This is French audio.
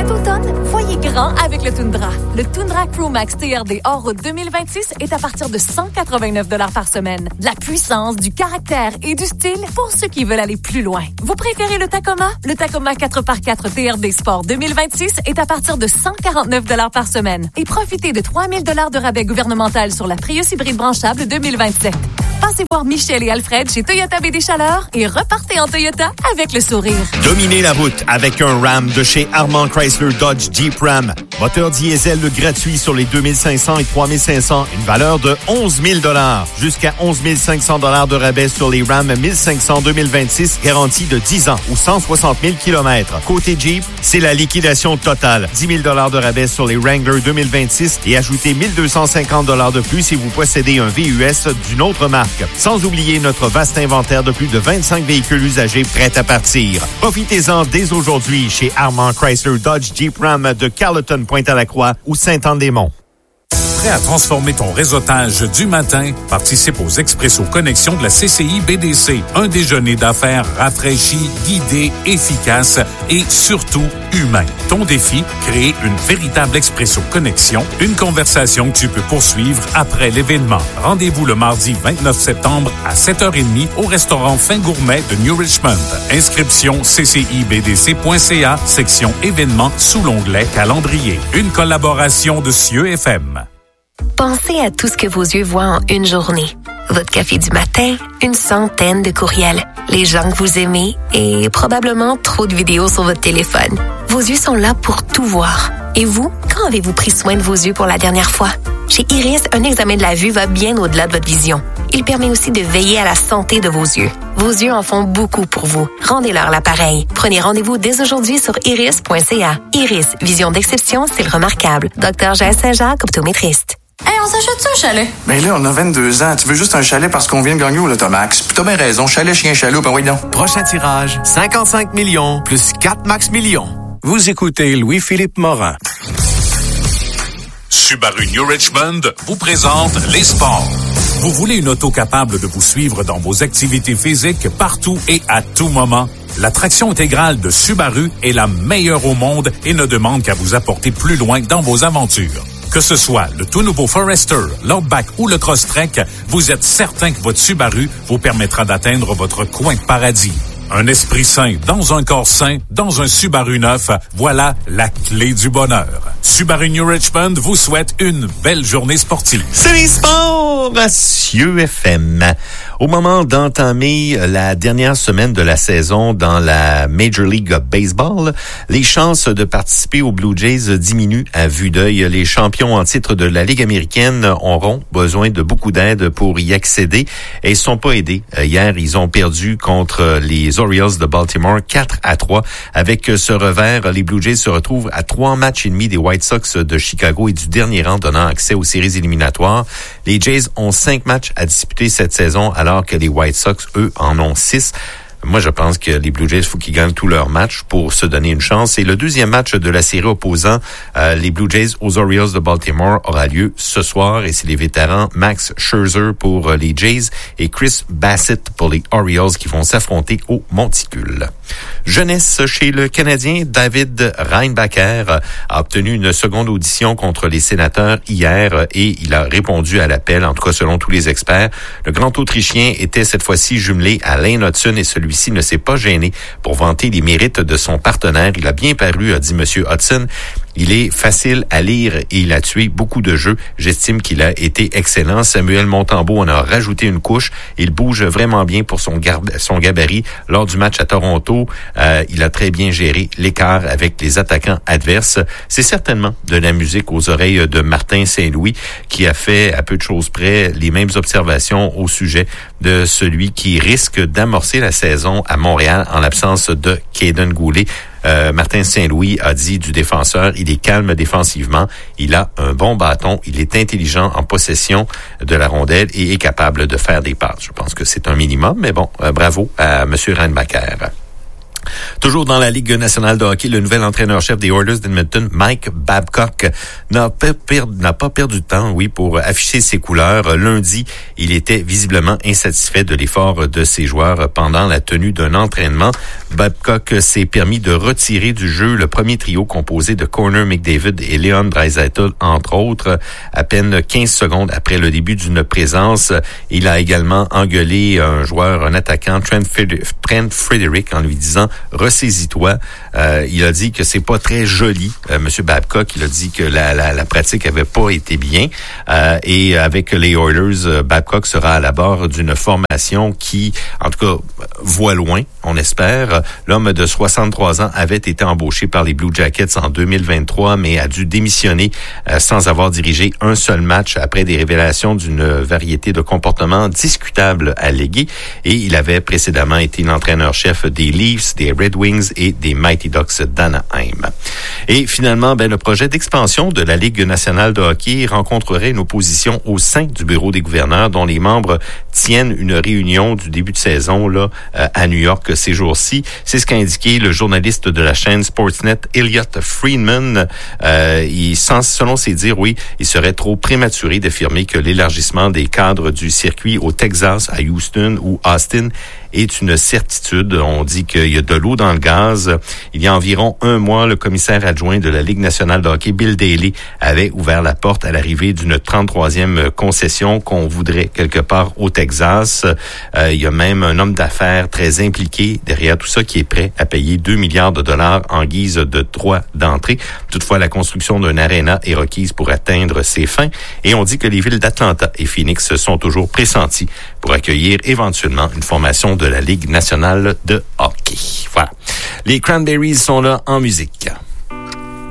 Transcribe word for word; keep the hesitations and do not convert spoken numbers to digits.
Cet automne, voyez grand avec le Tundra. Le Tundra Crew Max T R D hors-route deux mille vingt-six est à partir de cent quatre-vingt-neuf dollars par semaine. De la puissance, du caractère et du style pour ceux qui veulent aller plus loin. Vous préférez le Tacoma? Le Tacoma quatre par quatre T R D Sport deux mille vingt-six est à partir de cent quarante-neuf dollars par semaine. Et profitez de trois mille dollars de rabais gouvernemental sur la Prius hybride branchable deux mille vingt-sept. Passez voir Michel et Alfred chez Toyota B D Chaleur et repartez en Toyota avec le sourire. Dominez la route avec un Ram de chez Armand Chrysler Dodge Jeep Ram. Moteur diesel gratuit sur les deux mille cinq cents et trois mille cinq cents. Une valeur de onze mille dollars. Jusqu'à onze mille cinq cents dollars de rabais sur les Ram mille cinq cents deux mille vingt-six. Garantie de dix ans ou cent soixante mille kilomètres. Côté Jeep, c'est la liquidation totale. dix mille dollars de rabais sur les Wrangler deux mille vingt-six et ajoutez mille deux cent cinquante dollars de plus si vous possédez un V U S d'une autre marque. Sans oublier notre vaste inventaire de plus de vingt-cinq véhicules usagés prêts à partir. Profitez-en dès aujourd'hui chez Armand Chrysler Dodge Jeep Ram de Carleton, Pointe-à-la-Croix ou Saint-Anne-des-Monts. Prêt à transformer ton réseautage du matin? Participe aux Expresso Connexions de la C C I B D C. Un déjeuner d'affaires rafraîchi, guidé, efficace et surtout humain. Ton défi, créer une véritable Expresso Connexion, une conversation que tu peux poursuivre après l'événement. Rendez-vous le mardi vingt-neuf septembre à sept heures trente au restaurant Fin Gourmet de New Richmond. Inscription c c i b d c point c a, section événements sous l'onglet calendrier. Une collaboration de Cieux F M. Pensez à tout ce que vos yeux voient en une journée. Votre café du matin, une centaine de courriels, les gens que vous aimez et probablement trop de vidéos sur votre téléphone. Vos yeux sont là pour tout voir. Et vous, quand avez-vous pris soin de vos yeux pour la dernière fois? Chez Iris, un examen de la vue va bien au-delà de votre vision. Il permet aussi de veiller à la santé de vos yeux. Vos yeux en font beaucoup pour vous. Rendez-leur l'appareil. Prenez rendez-vous dès aujourd'hui sur iris point c a. Iris, vision d'exception, c'est le remarquable. Docteur Jaël Saint-Jacques, optométriste. Hey, on s'achète-tu un chalet? Ben là, on a vingt-deux ans. Tu veux juste un chalet parce qu'on vient de gagner au Lotomax. Puis t'as bien raison. Chalet, chien, chaloup, ben oui, non. Prochain tirage, cinquante-cinq millions plus quatre max millions. Vous écoutez Louis-Philippe Morin. Subaru New Richmond vous présente les sports. Vous voulez une auto capable de vous suivre dans vos activités physiques partout et à tout moment? La traction intégrale de Subaru est la meilleure au monde et ne demande qu'à vous apporter plus loin dans vos aventures. Que ce soit le tout nouveau Forester, l'Outback ou le Crosstrek, vous êtes certain que votre Subaru vous permettra d'atteindre votre coin de paradis. Un esprit sain dans un corps sain, dans un Subaru neuf, voilà la clé du bonheur. Subaru New Richmond vous souhaite une belle journée sportive. C'est les sports à Cieux F M. Au moment d'entamer la dernière semaine de la saison dans la Major League Baseball, les chances de participer aux Blue Jays diminuent à vue d'œil. Les champions en titre de la Ligue américaine auront besoin de beaucoup d'aide pour y accéder et ils ne sont pas aidés. Hier, ils ont perdu contre les Orioles de Baltimore quatre à trois. Avec ce revers, les Blue Jays se retrouvent à trois matchs et demi des White Sox de Chicago et du dernier rang donnant accès aux séries éliminatoires. Les Jays ont cinq matchs à disputer cette saison alors que les White Sox, eux, en ont six. Moi, je pense que les Blue Jays, il faut qu'ils gagnent tous leurs matchs pour se donner une chance. Et le deuxième match de la série opposant euh, les Blue Jays aux Orioles de Baltimore aura lieu ce soir. Et c'est les vétérans Max Scherzer pour euh, les Jays et Chris Bassitt pour les Orioles qui vont s'affronter au Monticule. Jeunesse chez le Canadien, David Reinbacher a obtenu une seconde audition contre les sénateurs hier et il a répondu à l'appel, en tout cas selon tous les experts. Le grand Autrichien était cette fois-ci jumelé à Lane Hudson et celui-ci ne s'est pas gêné pour vanter les mérites de son partenaire. Il a bien paru, a dit M. Hudson. Il est facile à lire et il a tué beaucoup de jeux. J'estime qu'il a été excellent. Samuel Montembeault en a rajouté une couche. Il bouge vraiment bien pour son, gar- son gabarit. Lors du match à Toronto, euh, il a très bien géré l'écart avec les attaquants adverses. C'est certainement de la musique aux oreilles de Martin Saint-Louis qui a fait à peu de choses près les mêmes observations au sujet de celui qui risque d'amorcer la saison à Montréal en l'absence de Caden Goulet. Euh, Martin Saint-Louis a dit du défenseur, il est calme défensivement, il a un bon bâton, il est intelligent en possession de la rondelle et est capable de faire des passes. Je pense que c'est un minimum, mais bon, euh, bravo à M. Reinbacher. Toujours dans la Ligue nationale de hockey, le nouvel entraîneur-chef des Oilers d'Edmonton, Mike Babcock, n'a pas, per- n'a pas perdu de temps, oui, pour afficher ses couleurs. Lundi, il était visiblement insatisfait de l'effort de ses joueurs pendant la tenue d'un entraînement. Babcock s'est permis de retirer du jeu le premier trio composé de Connor McDavid et Leon Draisaitl, entre autres, à peine quinze secondes après le début d'une présence. Il a également engueulé un joueur, un attaquant, Trent, Fried- Trent Frederick, en lui disant « Ressaisis-toi ». Euh, il a dit que c'est pas très joli, euh, Monsieur Babcock. Il a dit que la, la, la pratique avait pas été bien. Euh, et avec les Oilers, euh, Babcock sera à la barre d'une formation qui, en tout cas, voit loin, on espère. L'homme de soixante-trois ans avait été embauché par les Blue Jackets en deux mille vingt-trois, mais a dû démissionner euh, sans avoir dirigé un seul match après des révélations d'une variété de comportements discutables allégués. Et il avait précédemment été l'entraîneur-chef des Leafs, des Red Wings et des Mighty Ducks d'Anaheim. Et finalement, ben, le projet d'expansion de la Ligue nationale de hockey rencontrerait une opposition au sein du bureau des gouverneurs, dont les membres tiennent une réunion du début de saison là euh, à New York ces jours-ci. C'est ce qu'a indiqué le journaliste de la chaîne Sportsnet, Elliot Friedman. Euh, il, sans, selon ses dires, oui, il serait trop prématuré d'affirmer que l'élargissement des cadres du circuit au Texas, à Houston ou Austin est une certitude. On dit qu'il y a de l'eau dans le gaz. Il y a environ un mois, le commissaire adjoint de la Ligue nationale de hockey, Bill Daly, avait ouvert la porte à l'arrivée d'une trente-troisième concession qu'on voudrait quelque part au Texas. Euh, il y a même un homme d'affaires très impliqué derrière tout ça qui est prêt à payer deux milliards de dollars en guise de droit d'entrée. Toutefois, la construction d'un aréna est requise pour atteindre ses fins et on dit que les villes d'Atlanta et Phoenix sont toujours pressenties pour accueillir éventuellement une formation de la Ligue nationale de hockey. Voilà. Les Cranberries sont là en musique.